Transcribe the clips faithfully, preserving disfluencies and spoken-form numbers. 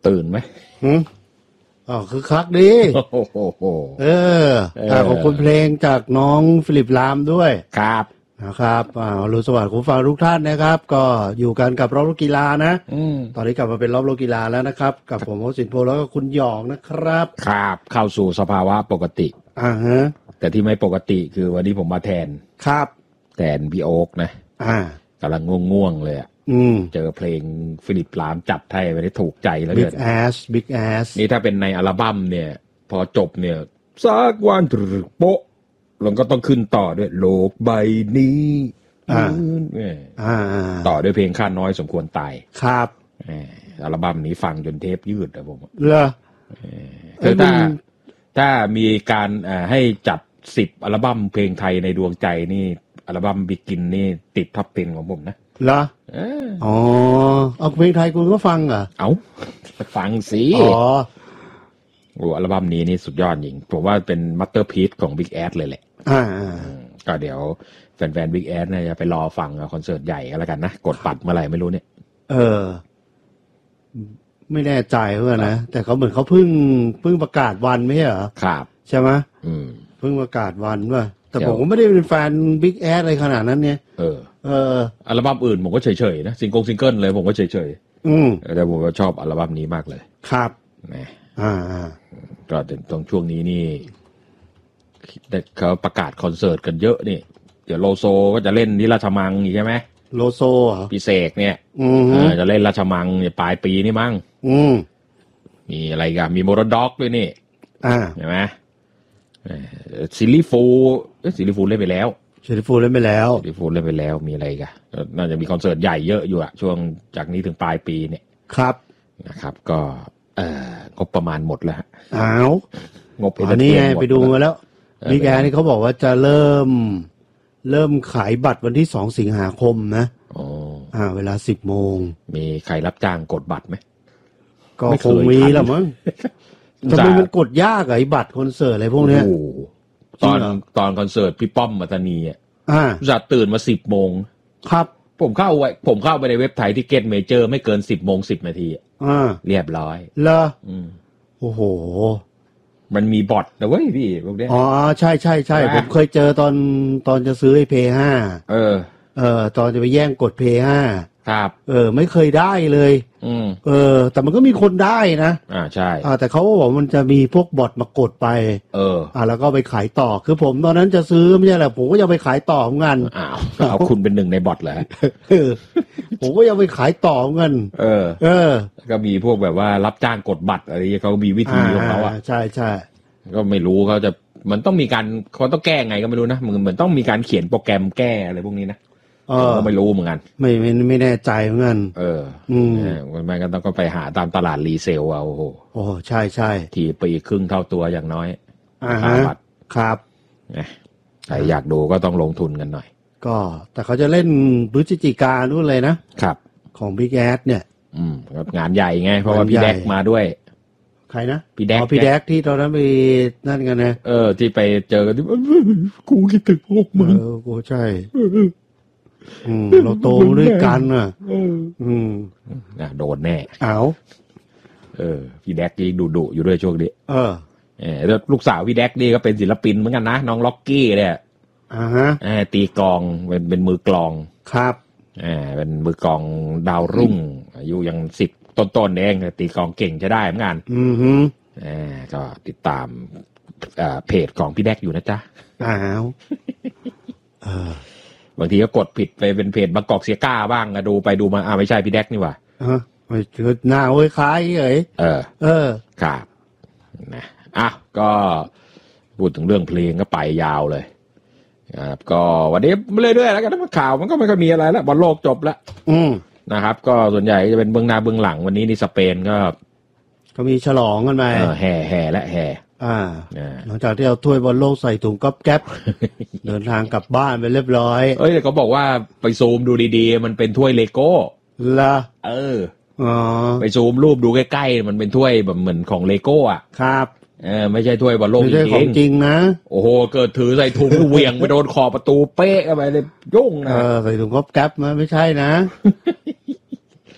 ตื่นไหมหืมอ๋อคือคักดีเออขอบคุณเพลงจากน้องฟิลิปลามด้วยครับนะครับอ่ารู้สวัสดิ์คุณฟังทุกท่านนะครับก็อยู่กันกับรอบโลกกีฬานะตอนนี้กลับมาเป็นรอบโลกกีฬาแล้วนะครับกับผมโอสินโพแล้วก็คุณหยองนะครับครับเข้าสู่สภาวะปกติอ่าฮะแต่ที่ไม่ปกติคือวันนี้ผมมาแทนครับแทนพี่โอ๊กนะอ่ากำลังง่วงๆเลยอ่ะอืมเจอเพลงฟิลิปลามจัดให้ไปได้ถูกใจแล้วเนี่ย Big Ass Big Ass นี่ถ้าเป็นในอัลบั้มเนี่ยพอจบเนี่ยสักวันตรึกโป๊ะแล้วก็ต้องขึ้นต่อด้วยโลกใบนี้อ่าอ่าต่อด้วยเพลงข้าน้อยสมควรตายครับอัลบั้มนี้ฟังจนเทปยืดอะผมเหรอคือถ้าถ้ามีการให้จัดสิบอัลบั้มเพลงไทยในดวงใจนี่อัลบั้มบิกินนี่ติดท็อปสิบของผมนะเหรออ๋อเอาเพลงไทยคุณก็ฟังเหรอเอาฟังสิอ๋อโอ้อัลบั้มนี้นี่สุดยอดจริงผมว่าเป็นมัตเตอร์พีซของ Big Ass เลยแหละอ่าก็เดี๋ยวแฟนๆ Big Ass เนี่ยจะไปรอฟังคอนเสิร์ตใหญ่ก็แล้วกันนะกดบัตรเมื่อไหร่ไม่รู้เนี่ยเออไม่แน่ใจเหมือนกันนะแต่เขาเหมือนเขาเพิ่งเพิ่งประกาศวันไม่ใช่เหรอครับใช่ไหมอืมเพิ่งประกาศวันว่าแต่ผมก็ไม่ได้เป็นแฟน Big Ass อะไรขนาดนั้นเนี่ยเออเอออัลบั้มอื่นผมก็เฉยๆนะซิงเกิลซิงเกิลเลยผมก็เฉยๆอืมแต่ผมก็ชอบอัลบั้มนี้มากเลยครับนะอ่าก็ตรงช่วงนี้นี่เขาประกาศคอนเสิร์ตกันเยอะนี่เดี๋ยวโลโซก็จะเล่นที่ราชมังใช่ไหมโลโซอ่ะพิเศษเนี่ยอืมจะเล่นราชมังเนี่ยปลายปีนี่มั้งอืมมีอะไรกันมีโมโรด็อกด้วยนี่อ่าใช่ไหมซิลลี่ฟูซิลลี่ฟูเล่นไปแล้วซิลลี่ฟูเล่นไปแล้วซิลลี่ฟูเล่นไปแล้วมีอะไรกันน่าจะมีคอนเสิร์ตใหญ่เยอะอยู่อะช่วงจากนี้ถึงปลายปีเนี่ยครับนะครับก็เอ่องบประมาณหมดแล้วอ้าวงบอันนี้ไงไปดูมาแล้วมีแกนี่เขาบอกว่าจะเริ่มเริ่มขายบัตรวันที่สองสิงหาคมนะอ๋ออ่าเวลาสิบโมงมีใครรับจ้างกดบัตรไหมก็คงมีแหละมั้งทำไมมันกดยากไอ้บัตรคอนเสิร์ตอะไรพวกเนี้ยตอนตอนคอนเสิร์ตพี่ป้อมมัตตานีอ่ะอ่าจะตื่นมาสิบโมงครับผมเข้าไว้ผมเข้าไปในเว็บไทยที่เก็ตเมเจอร์ไม่เกินสิบโมงสิบนาทีอ่าเรียบร้อยเหรออืมโอ้โหมันมีบอทนะเว้ยพี่พวกนี้อ๋อใช่ใช่ใช่ผมเคยเจอตอนตอนจะซื้อไอ้เพย์ห้าเออเออตอนจะไปแย่งกดเพย์ห้าครับเออไม่เคยได้เลยอืมเออแต่มันก็มีคนได้นะอ่าใช่อ่าแต่เขาบอกมันจะมีพวกบอทมากดไปเอออ่าแล้วก็ไปขายต่อคือผมตอนนั้นจะซื้อไม่ใช่แหละผมก็ยังไปขายต่อเหมือนกันอ้าวเอาคุณเป็นหนึ่งในบอทเหรอเออผมก็ยังไปขายต่อเหมือนกันเออเออก็มีพวกแบบว่ารับจ้างกดบัตรอะไรเขามีวิธีของเขาอ่ะใช่ใช่ก็ไม่รู้เขาจะมันต้องมีการเขาต้องแก้ไงก็ไม่รู้นะมันเหมือนต้องมีการเขียนโปรแกรมแก้อะไรพวกนี้นะก็ไม่รู้เหมือนกันไม่ไม่ไม่แน่ใจเหมือนกันเอออืมมันก็ต้องก็ไปหาตามตลาดรีเซลเอาโอ้โหโอ้ใช่ใช่ทีปีครึ่งเท่าตัวอย่างน้อยอ่าบัตรครับนะใครอยากดูก็ต้องลงทุนกันหน่อยก็แต่เขาจะเล่นพฤศจิกานู่นเลยนะครับของพี่แก๊สเนี่ยอืมงานใหญ่ไงเพราะว่าพี่แดกมาด้วยใครนะพี่แดกอ๋อพี่แดกที่ตอนนั้นไปนั่นกันนะเออที่ไปเจอกันที่กูคิดถึงพวกมึงเออกูใช่อืมเราโตด้วยกันอ่ะอืมอ่ะโดนแน่อ้าวเออพี่แดกนี่ดุดุอยู่ด้วยช่วงนี้เออเออแล้วลูกสาวพี่แดกนี่ก็เป็นศิลปินเหมือนกันนะน้องล็อกกี้เนี่ยอ่าฮะเออตีกลองเป็นเป็นมือกลองครับเออเป็นมือกลองดาวรุ่งอายุยังสิบต้นๆเองตีกลองเก่งจะได้เหมือนกันอือฮึเออก็ติดตามอ่าเพจของพี่แดกอยู่นะจ๊ะอ้าวเออบางทีก็กดผิดไปเป็นเพจบางกอกเสียก้าบ้างดูไปดูมาอ้าวไม่ใช่พี่แดกนี่หว่าฮะไม่เจอหน้าโอ้ยคล้ายเอ้ยเออเออครับนะอ่ะก็พูดถึงเรื่องเพลงก็ไปยาวเลยครับก็วันนี้เรื่อยๆแล้วกันนะข่าวมันก็ไม่ค่อยมีอะไรแล้วบอลโลกจบแล้วอืมนะครับก็ส่วนใหญ่จะเป็นเบื้องหน้าเบื้องหลังวันนี้นี่สเปนก็ก็มีฉลองกันไปแห่แห่และแห่อ่าหลังจากที่เอาถ้วยบอลโลกใส่ถุงก๊อบแก๊บเดินทางกลับบ้านไปเรียบร้อยเอ้ยแต่เขาบอกว่าไปซูมดูดีๆมันเป็นถ้วยเลโก้ล่ะเอออ๋อไปซูมรูปดูใกล้ๆมันเป็นถ้วยแบบเหมือนของเลโก้อ่ะครับเออไม่ใช่ถ้วยบอลโลกจริงไม่ใช่ของจริงนะโอ้โหเกิดถือใส่ถุงเหวี่ยงไปโดนขอบประตูเป๊ะเข้าไปเลยยุ่งนะเออใส่ถุงก๊อบแก๊บมาไม่ใช่นะ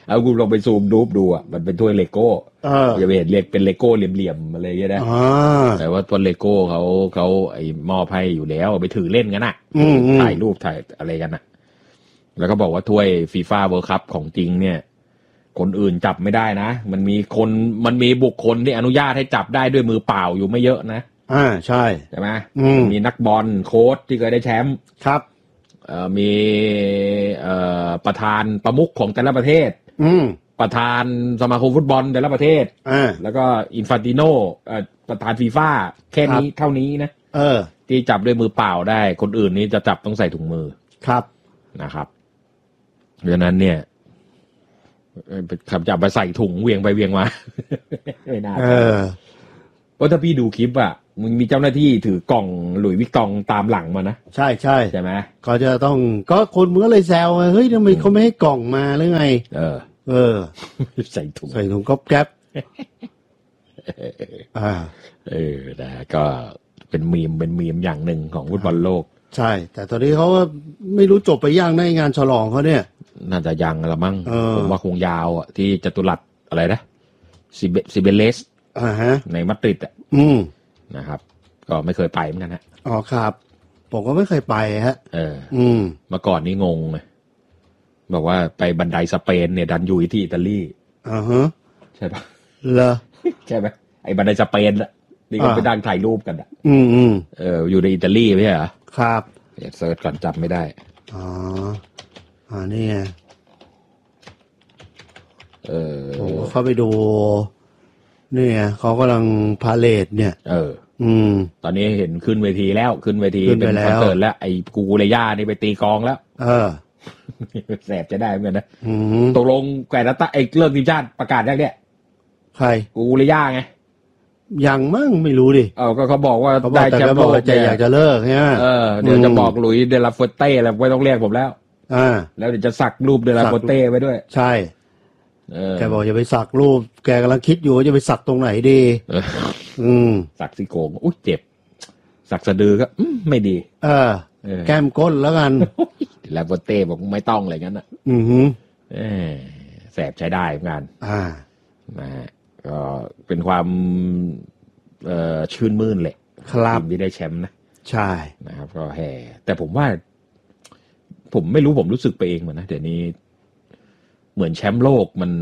เอากูลองไปซูมดูดูอ่ะมันเป็นถ้วยเลโก้เออจะเห็นเรียกเป็นเลโก้เหลี่ยมๆอะไรอย่างเงี้ยนะอ่าแต่ว่าตัวเลโก้เขาเขาไอ้มอบให้อยู่แล้วไปถือเล่นกันน่ะอืมอืมถ่ายรูปถ่ายอะไรกันน่ะ แล้วก็บอกว่าถ้วยฟีฟ่าเวิลด์คัพของจริงเนี่ย คนอื่นจับไม่ได้นะมันมีคนมันมีบุคคลที่อนุญาตให้จับได้ด้วยมือเปล่าอยู่ไม่เยอะนะอ่าใช่ใช่ไหมอืมมีนักบอลโค้ชที่เคยได้แชมป์ครับเอ่อมีเอ่อประธานประมุขของแต่ละประเทศอืมประธานสมาคมฟุตบอลแต่ละประเทศอ่าแล้วก็อินฟานติโนเอ่อประธานฟีฟ่าแค่นี้ครับเท่านี้นะเออที่จับด้วยมือเปล่าได้คนอื่นนี่จะจับต้องใส่ถุงมือครับนะครับเพราะฉะนั้นเนี่ยขับจับไปใส่ถุงเวียงไปเวียงมา ไม่น่าเออเพราะถ้าพี่ดูคลิปอะมึงมีเจ้าหน้าที่ถือกล่องหลุยส์วิกตองตามหลังมานะใช่ใช่ใช่ไหมก็จะต้องก็คนมึงก็เลยแซวไงเฮ้ยทำไมเขาไม่ให้กล่องมาหรือไงเออเออใส่ถุงใส่ถุงก๊อบแก๊บอ่าเออนะก็เป็นมีมเป็นมีมอย่างหนึ่งของฟุตบอลโลกใช่ แต่ตอนนี้เขาก็ไม่รู้จบไปย่างในงานฉลองเขาเนี่ยน่าจะยังละมั้งเออผมว่าคงยาวอ่ะที่จตุรัสอะไรนะซิเบซิเบเลสอ่าฮะในมาดริดอ่ะอืมนะครับ ก็ไม่เคยไปเหมือนกันฮะอ๋อครับ ผมก็ไม่เคยไปฮะเอออืมเมื่อก่อนนี่งงเลยบอกว่าไปบันไดสเปนเนี่ยดันอยู่ที่อิตาลีอ่าฮะใช่ปะเหรอใช่ไหมไอ้บันไดสเปนอ่ะนี่ก็อ่าไปดังถ่ายรูปกันอ่ะอืมอืมเอออยู่ในอิตาลีไม่ใช่เหรอครับอยากเซิร์ชก่อนจำไม่ได้อ๋ออ่านี่ไงเออผมก็เข้าไปดูนี่ไงเขากำลังพาเลทเนี่ยเอออืมตอนนี้เห็นขึ้นเวทีแล้วขึ้นเวทีขึ้นไปเป็นแล้วคอนเสิร์ตแล้วไอ้กูกูเลย่านี่ไปตีกลองแล้วเออแสบจะได้เหมือนกันนะอืมตกลงแกรนัตตาไอ้เลิกทีมชาติประกาศยังเนี่ยใครกูกูเลย่าไงยังมั่งไม่รู้ดิเออก็เขาบอกว่าเขาบอกได้แต่แชมก็ป์บโลอกกว่าจะเนี่อยากจะเลิกใช่ไหมเออเดี๋ยวอืมจะบอกหลุยส์เดลาเฟเต้แล้วไม่ต้องเรียกผมแล้วอ่าแล้วเดี๋ยวจะสักรูปเดลาสักเฟเต้ไว้ด้วยใช่เออแกบอกอย่าไปสักรูป แกกำลังคิดอยู่ว่าจะไปสักตรงไหนดีเอออืมสักซี่โครงอุ้ยเจ็บ สักสะดือก็อืมไม่ดีเออเออแก้มก้นแล้วกันเดลาเฟเต้บอกไม่ต้องอะไรงั้นอ่ะอือหือเออแสบใช้ได้เหมือนกันอ่านะฮะก็เป็นความเอ่อชื่นมื่นแหละครับทีมที่ได้แชมป์นะใช่นะครับ ก็แห่แต่ผมว่า ผมไม่รู้ผมรู้สึกไปเองเหมือนนะเดี๋ยวนี้ เหมือนแชมป์โลกมัน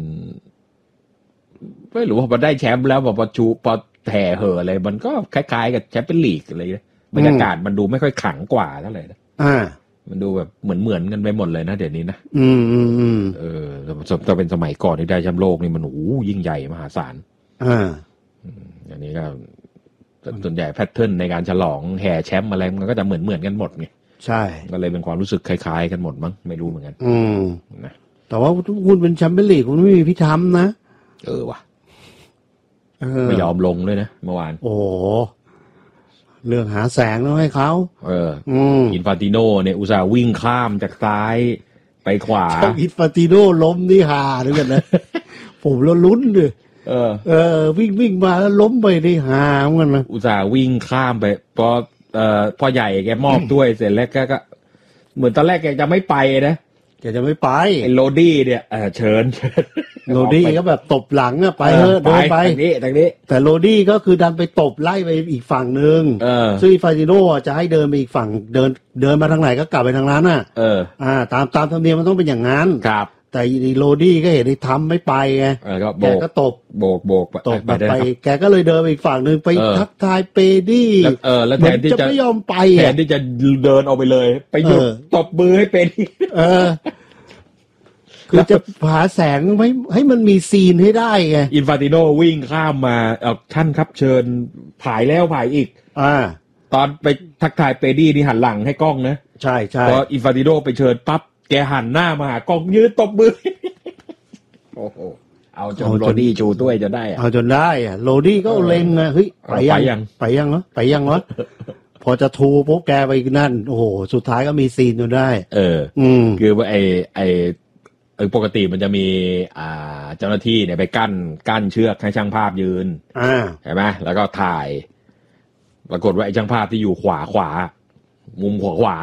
ไม่รู้ว่าพอได้แชมป์แล้วพอชูพอแห่เหออะไรมันก็คล้ายๆกับแชมเปี้ยนลีกอะไรนะบรรยากาศมันดูไม่ค่อยขลังกว่าเท่าไหร่นะอ่ามันดูแบบเหมือนเหมือนกันไปหมดเลยนะเดี๋ยวนี้นะอืมอืมอืมเออถ้าเป็นสมัยก่อนที่ได้แชมป์โลกนี่มันโอ้โหยิ่งใหญ่มหาศาลอ่าอันนี้ก็ส่วนใหญ่แพทเทิร์นในการฉลองแห่แชมป์อะไรมันก็จะเหมือนเหมือนกันหมดไงใช่ก็เลยเป็นความรู้สึกคล้ายๆกันหมดมั้งไม่รู้เหมือนกันอืมนะแต่ว่าคุณเป็นแชมเปี้ยนลีกคุณไม่มีพิธามนะเออว่ะเออไม่ยอมลงเลยนะเมื่อวานโอ้โหเรื่องหาแสงต้องให้เขาเอออืมอินฟานติโนเนี่ยอุตส่าห์วิ่งข้ามจากซ้ายไปขวาช่องอินฟานติโนล้มนี่ฮาด้วยกันนะ ผมแล้วลุ้นเลยเออเออ วิ่งวิ่งมาแล้วล้มไปนี่ฮาเหมือนกันนะอุตส่าห์วิ่งข้ามไปพอเอ่อพ่อใหญ่แกมอบด้วยเสร็จแล้วแกก็ เหมือนตอนแรกแกจะไม่ไปนะแกจะไม่ไปไอ้โรดี้เนี่ยเออเชิญเชิญโรดี้ก็แบบตบหลังอะไปเถอะเดินไปทางนี้ทางนี้แต่โรดี้ก็คือดันไปตบไล่ไปอีกฝั่งหนึ่งเออซึ่งอินฟานติโนอะจะให้เดินไปอีกฝั่งเดินเดินมาทางไหนก็กลับไปทางนั้นน่ะเอออ่า ตามตามธรรมเนียมมันต้องเป็นอย่างนั้นครับแต่อีโรดี้ก็เห็นไอ้ทำไม่ไปไงเออก็โบแกกก็ตบโบกโบกตบแบบด้ไปครับแกก็เลยเดินไปอีกฝั่งหนึ่งไปเออทักทายเปดี้แล้วเออแล้วเหแทมือนนที่จะจะไม่ยอมไปแทอ่ะนที่จะเดินออกไปเลย ไปหยุดเออตบมือให้เป็นเออ คือจะหาแสงให้ให้มันมีซีนให้ได้ไงอินฟานติโนวิ่งข้ามมาเอาท่านครับเชิญผายแล้วผายอีกอ่าตอนไปทักทายเปดี้นี่หันหลังให้กล้องนะใช่ใช่พออินฟานติโนไปเชิญปั๊บแกหันหน้ามาหากล้องยืนตบมือ โอ้โหเอาจนโรดี้จูด้วยจะได้อะเอาจนได้อ่ะโรดี้ก็เล็งอ่ะเฮ้ยไปยังไปยังไปยังเหรอไปยังเหรอ พอจะทูปุ๊บแกไปนั่นโอ้โหสุดท้ายก็มีซีนจนได้เอออืมคือว่าไอไอไอปกติมันจะมีอ่าเจ้าหน้าที่เนี่ยไปกั้นกั้นเชือกให้ช่างภาพยืนอ่าใช่ไหมแล้วก็ถ่าย ปรากฏว่าไอ้ช่างภาพที่อยู่ขวาขวา มุมขวาขวาเนี่ย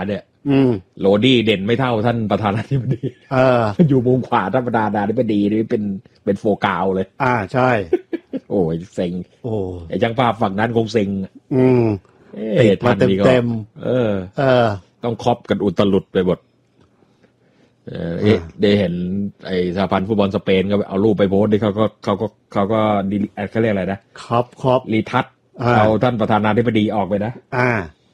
อืมโรดี้เด่นไม่เท่าท่านประธานาธิบดีเอออยู่มุมขวาท่านประธานาธิบดีนี่เป็นเป็นโฟกาวเลยอ่าใช่โอ้ยเซ็งโอ้ไอ้ช่างภาพฝั่งนั้นคงเซ็งอืมเอ๊ติดมาท่นนี้ก็เต็มเออเออต้องครอบกันอุตลุดไปหมดเออเอ๊ะอ่าได้เห็นไอ้สหพันธ์ฟุตบอลสเปนก็เอารูปไปโพสต์ที่เขาก็เขาก็เขาก็ดีเขาเรียกอะไรนะครับครับรีทัชอ่าเอาท่านประธานาธิบดีออกไปนะอ่า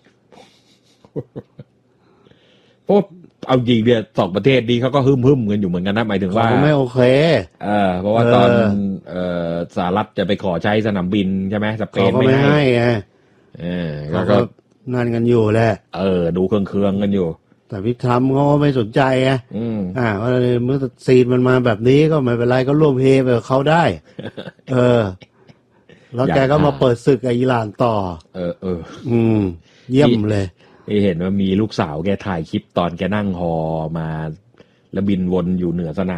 เพราะเอาจริงเนี่ยสองประเทศนี้เขาก็ฮึ่มฮึ่มๆกันอยู่เหมือนกันนะหมายถึงว่าเขาไม่โอเคเออเพราะว่าเออตอนเออสหรัฐจะไปขอใช้สนามบินใช่ไหมสเปเขานก็ไม่ไม่ให้ให้ไงเออเขาแล้วก็ก็นั่นกันอยู่แหละเออ ดูเครื่องๆกันอยู่แต่พี่ทรัมป์เขาก็ไม่สนใจไงอืมอ่าว่าเมื่อซีนมันมาแบบนี้ก็ไม่เป็นไรก็ร่วมเฮไปกับเขาได้ เออ แล้วแกก็มาเปิดศึกกับอิหร่านต่อเออเอออืม เยี่ยมเลยที่เห็นว่ามีลูกสาวแกถ่ายคลิปตอนแกนั่งฮอมา แล้วบินวนอยู่เหนือสนาม